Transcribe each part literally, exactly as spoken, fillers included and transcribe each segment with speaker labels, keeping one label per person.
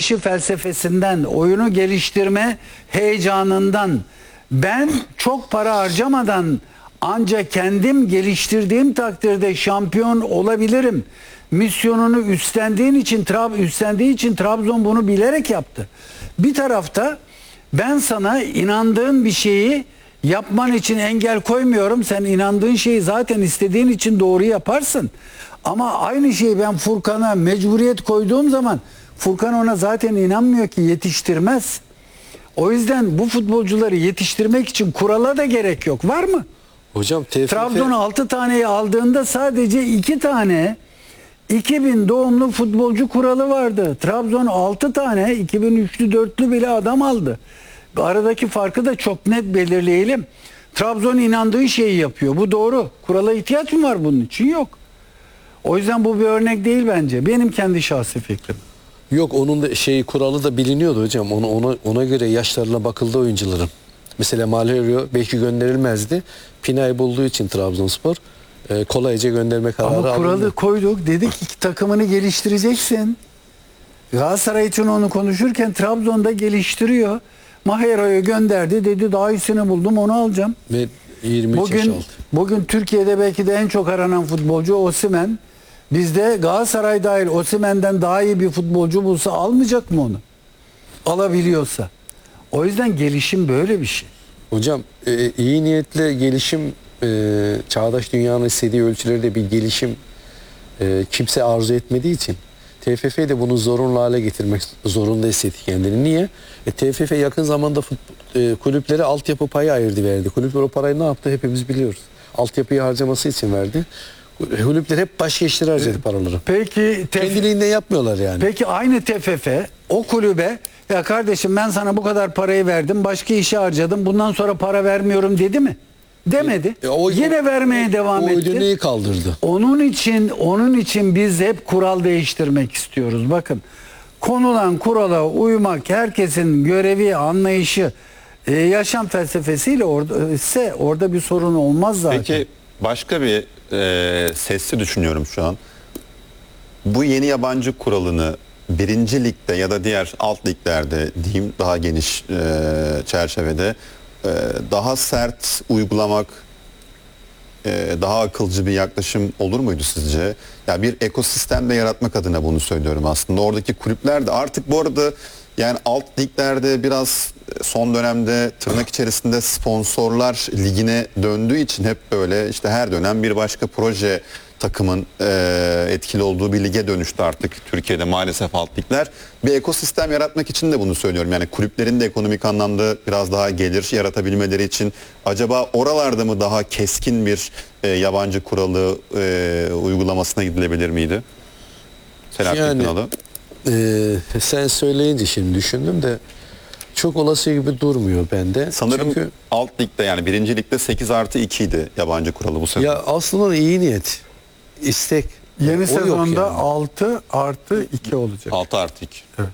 Speaker 1: gelişi felsefesinden, oyunu geliştirme heyecanından, ben çok para harcamadan ancak kendim geliştirdiğim takdirde şampiyon olabilirim misyonunu üstlendiğin için, üstlendiği için Trabzon bunu bilerek yaptı. Bir tarafta ben sana inandığın bir şeyi yapman için engel koymuyorum. Sen inandığın şeyi zaten istediğin için doğru yaparsın. Ama aynı şeyi ben Furkan'a mecburiyet koyduğum zaman Furkan ona zaten inanmıyor ki, yetiştirmez. O yüzden bu futbolcuları yetiştirmek için kurala da gerek yok. Var mı?
Speaker 2: Hocam T F F...
Speaker 1: Trabzon altı taneyi aldığında sadece iki tane iki bin doğumlu futbolcu kuralı vardı. Trabzon altı tane iki bin üçlü dörtlü bile adam aldı. Aradaki farkı da çok net belirleyelim. Trabzon inandığı şeyi yapıyor. Bu doğru. Kurala ihtiyaç mı var bunun için? Yok. O yüzden bu bir örnek değil bence. Benim kendi şahsi fikrim.
Speaker 2: Yok, onun da şeyi kuralı da biliniyordu hocam. Ona ona ona göre yaşlarına bakıldı oyuncuların. Mesela Malheiro belki gönderilmezdi. Pinay bulduğu için Trabzonspor e, kolayca gönderme kararı aldı.
Speaker 1: Ama kuralı alındı. Koyduk. Dedik ki takımını geliştireceksin. Galatasaray için onu konuşurken Trabzon'da geliştiriyor. Malheiro'yu gönderdi. Dedi daha iyisini buldum, onu alacağım.
Speaker 2: Ve yirmi üç
Speaker 1: bugün,
Speaker 2: yaş altı.
Speaker 1: Bugün Türkiye'de belki de en çok aranan futbolcu Osimhen. Bizde Galatasaray dahil Osimhen'den daha iyi bir futbolcu bulsa almayacak mı onu? Alabiliyorsa. O yüzden gelişim böyle bir şey.
Speaker 2: Hocam e, iyi niyetle gelişim, e, çağdaş dünyanın istediği ölçülerde bir gelişim e, kimse arzu etmediği için T F F de bunu zorunlu hale getirmek zorunda hissetti kendini. Niye? E, T F F yakın zamanda futbol, e, kulüplere altyapı payı ayırdı, verdi. Kulüpler o parayı ne yaptı hepimiz biliyoruz. Altyapıyı harcaması için verdi. Kulüpler hep başka işlere harcadı paraları.
Speaker 1: Peki
Speaker 2: kendiliğinden yapmıyorlar yani.
Speaker 1: Peki aynı T F F o kulübe, ya kardeşim ben sana bu kadar parayı verdim, başka işe harcadım, bundan sonra para vermiyorum dedi mi? Demedi. E, o, Yine vermeye devam
Speaker 2: o
Speaker 1: etti.
Speaker 2: O ödeneği kaldırdı.
Speaker 1: Onun için onun için biz hep kural değiştirmek istiyoruz. Bakın, konulan kurala uymak herkesin görevi, anlayışı, e, yaşam felsefesiyle orada ise orada bir sorun olmaz zaten.
Speaker 3: Peki başka bir e, sesli düşünüyorum şu an. Bu yeni yabancı kuralını birinci ligde ya da diğer alt liglerde diyeyim, daha geniş e, çerçevede e, daha sert uygulamak, e, daha akılcı bir yaklaşım olur muydu sizce? Ya bir ekosistem de yaratmak adına bunu söylüyorum aslında. Oradaki kulüpler de artık bu arada yani alt liglerde biraz son dönemde tırnak içerisinde sponsorlar ligine döndüğü için hep böyle işte her dönem bir başka proje takımın e, etkili olduğu bir lige dönüştü artık Türkiye'de maalesef alt ligler. Bir ekosistem yaratmak için de bunu söylüyorum. Yani kulüplerin de ekonomik anlamda biraz daha gelir yaratabilmeleri için acaba oralarda mı daha keskin bir e, yabancı kuralı e, uygulamasına gidilebilir miydi? Selahattin
Speaker 2: Yani
Speaker 3: Kınalı.
Speaker 2: e, sen söyleyince şimdi düşündüm de çok olası gibi durmuyor bende.
Speaker 3: Sanırım
Speaker 2: Çünkü
Speaker 3: alt ligde yani birinci ligde sekiz artı iki idi yabancı kuralı bu sezon.
Speaker 2: Ya aslında iyi niyet, istek.
Speaker 1: Yeni
Speaker 2: o
Speaker 1: sezonda
Speaker 2: yani.
Speaker 1: altı artı iki olacak.
Speaker 3: altı artı iki.
Speaker 1: Evet.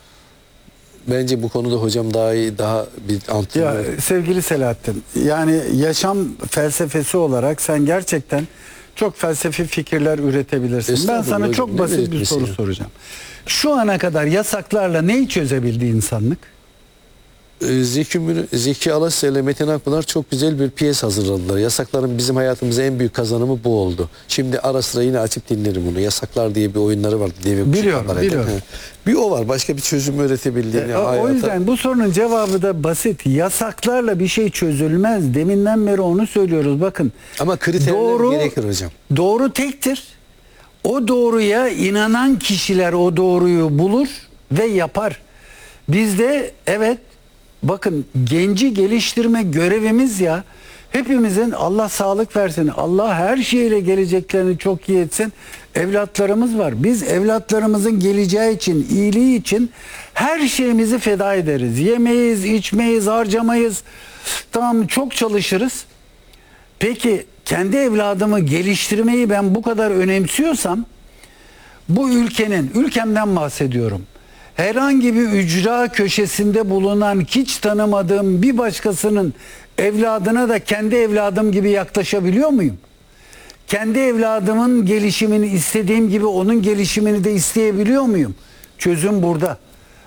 Speaker 2: Bence bu konuda hocam daha iyi, daha bir antrenör.
Speaker 1: Ya sevgili Selahattin, yani yaşam felsefesi olarak sen gerçekten çok felsefi fikirler üretebilirsin. Ben sana çok
Speaker 2: hocam,
Speaker 1: basit bir soru soracağım. Şu ana kadar yasaklarla neyi çözebildi insanlık?
Speaker 2: Zeki, Zeki Alasya ile Metin Akpınar çok güzel bir piyes hazırladılar. Yasakların bizim hayatımıza en büyük kazanımı bu oldu. Şimdi ara sıra yine açıp dinlerim bunu. Yasaklar diye bir oyunları vardı. Diye
Speaker 1: biliyorum, biliyorum.
Speaker 2: Bir o var. Başka bir çözüm üretebildiğini.
Speaker 1: E, o yüzden bu sorunun cevabı da basit. Yasaklarla bir şey çözülmez. Deminden beri onu söylüyoruz. Bakın.
Speaker 2: Ama kriterler
Speaker 1: doğru,
Speaker 2: gerekir hocam.
Speaker 1: Doğru tektir. O doğruya inanan kişiler o doğruyu bulur ve yapar. Bizde evet, bakın, genci geliştirme görevimiz ya. Hepimizin Allah sağlık versin. Allah her şeyle geleceklerini çok iyi etsin. Evlatlarımız var. Biz evlatlarımızın geleceği için, iyiliği için her şeyimizi feda ederiz. Yemeyiz, içmeyiz, harcamayız. Tamam, çok çalışırız. Peki kendi evladımı geliştirmeyi ben bu kadar önemsiyorsam, bu ülkenin, ülkemden bahsediyorum, herhangi bir ücra köşesinde bulunan hiç tanımadığım bir başkasının evladına da kendi evladım gibi yaklaşabiliyor muyum? Kendi evladımın gelişimini istediğim gibi onun gelişimini de isteyebiliyor muyum? Çözüm burada.